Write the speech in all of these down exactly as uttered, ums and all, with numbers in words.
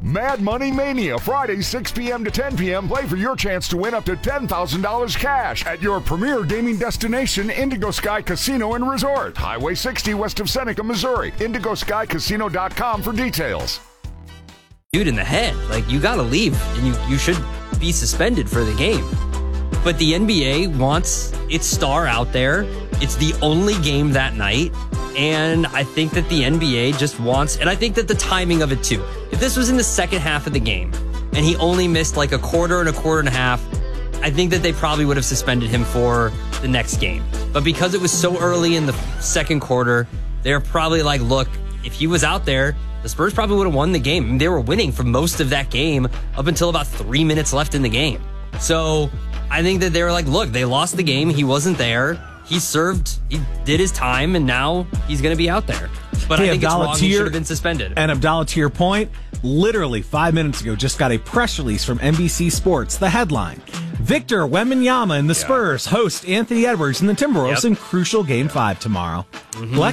Mad Money Mania, Friday, six p.m. to ten p.m. Play for your chance to win up to ten thousand dollars cash at your premier gaming destination, Indigo Sky Casino and Resort. Highway sixty west of Seneca, Missouri. indigo sky casino dot com for details. Dude in the head. Like, you gotta leave, and you, you should be suspended for the game. But the N B A wants its star out there. It's the only game that night. And I think that the N B A just wants, and I think that the timing of it too. If this was in the second half of the game and he only missed like a quarter and a quarter and a half, I think that they probably would have suspended him for the next game. But because it was so early in the second quarter, they're probably like, look, if he was out there, the Spurs probably would have won the game. I mean, they were winning for most of that game up until about three minutes left in the game. So I think that they were like, look, they lost the game. He wasn't there. He served, he did his time, and now he's going to be out there. But hey, I think Abdallah, it's wrong. He should have been suspended. And Abdallah, to your point, literally five minutes ago, just got a press release from N B C Sports. The headline: Victor Wembanyama and the yeah. Spurs host Anthony Edwards and the Timberwolves yep. in crucial Game yeah. Five tomorrow. Mm-hmm. Black?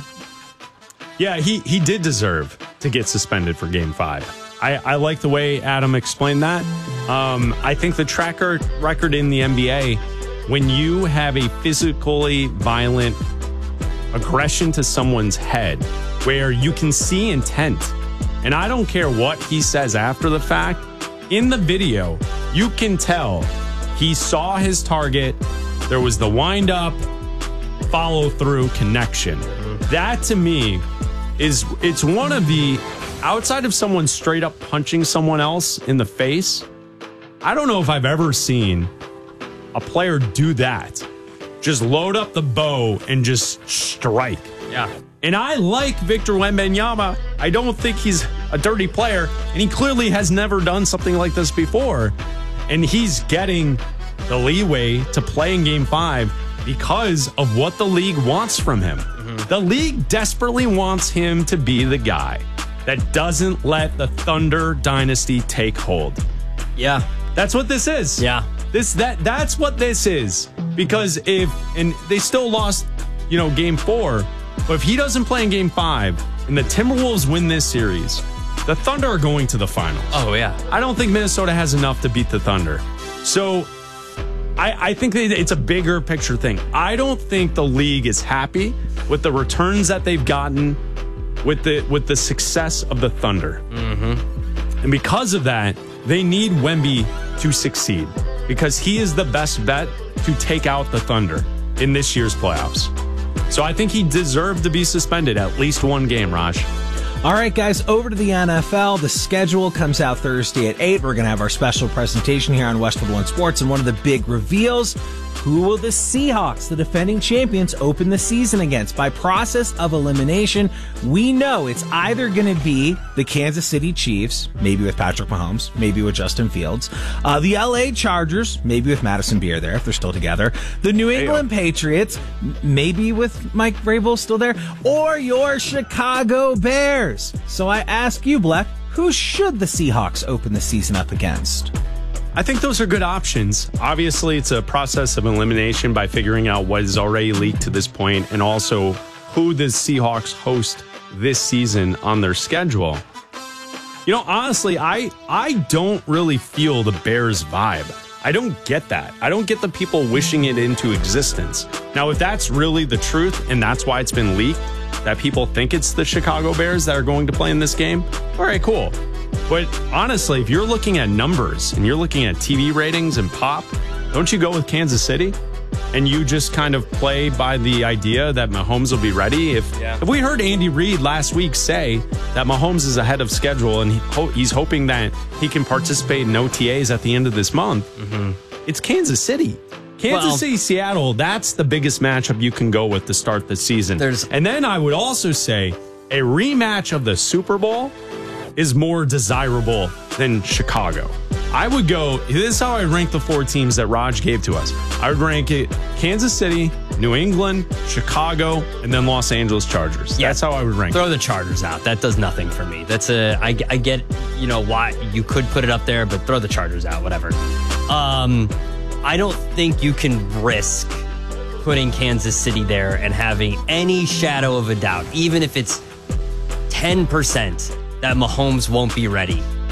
Yeah, he he did deserve to get suspended for Game Five. I, I like the way Adam explained that. Um, I think the tracker record in the N B A, when you have a physically violent aggression to someone's head where you can see intent, and I don't care what he says after the fact, in the video, you can tell he saw his target. There was the wind up, follow through connection. That to me is, it's one of the, outside of someone straight up punching someone else in the face, I don't know if I've ever seen a player do that. Just load up the bow and just strike. Yeah. And I like Victor Wembanyama. I don't think he's a dirty player, and he clearly has never done something like this before. And he's getting the leeway to play in Game Five because of what the league wants from him. Mm-hmm. The league desperately wants him to be the guy that doesn't let the Thunder dynasty take hold. Yeah. That's what this is. Yeah. This that that's what this is. Because if, and they still lost, you know, Game Four, but if he doesn't play in Game Five and the Timberwolves win this series, the Thunder are going to the finals. Oh, yeah. I don't think Minnesota has enough to beat the Thunder. So I, I think that it's a bigger picture thing. I don't think the league is happy with the returns that they've gotten with the with the success of the Thunder. Mm-hmm. And because of that, they need Wemby to succeed because he is the best bet to take out the Thunder in this year's playoffs. So I think he deserved to be suspended at least one game, Raj. All right, guys, over to the N F L. The schedule comes out Thursday at eight. We're going to have our special presentation here on Westwood One Sports, and one of the big reveals, who will the Seahawks, the defending champions, open the season against? By process of elimination, we know it's either going to be the Kansas City Chiefs, maybe with Patrick Mahomes, maybe with Justin Fields, uh, the L A Chargers, maybe with Madison Beer there if they're still together, the New England Hey-o. Patriots, maybe with Mike Vrabel still there, or your Chicago Bears. So I ask you, Black, who should the Seahawks open the season up against? I think those are good options. Obviously, it's a process of elimination by figuring out what is already leaked to this point and also who the Seahawks host this season on their schedule. You know, honestly, I I don't really feel the Bears vibe. I don't get that. I don't get the people wishing it into existence. Now, if that's really the truth and that's why it's been leaked, that people think it's the Chicago Bears that are going to play in this game, all right, cool. But honestly, if you're looking at numbers and you're looking at T V ratings and pop, don't you go with Kansas City? And you just kind of play by the idea that Mahomes will be ready? If, yeah. if we heard Andy Reid last week say that Mahomes is ahead of schedule and he ho- he's hoping that he can participate in O T As at the end of this month, mm-hmm. it's Kansas City. Kansas well, City, Seattle, that's the biggest matchup you can go with to start the season. And then I would also say a rematch of the Super Bowl is more desirable than Chicago. I would go, this is how I rank the four teams that Raj gave to us. I would rank it Kansas City, New England, Chicago, and then Los Angeles Chargers. Yeah. That's how I would rank Throw it. the Chargers out. That does nothing for me. That's a, I, I get, you know, why you could put it up there, but throw the Chargers out, whatever. Um, I don't think you can risk putting Kansas City there and having any shadow of a doubt, even if it's ten percent that Mahomes won't be ready.